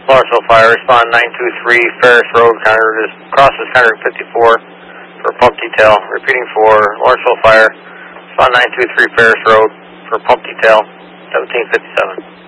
Lawrenceville Fire, respond 923 Ferris Road, crosses County Route 54 for pump detail. Repeating for Lawrenceville Fire, respond 923 Ferris Road for pump detail, 1757.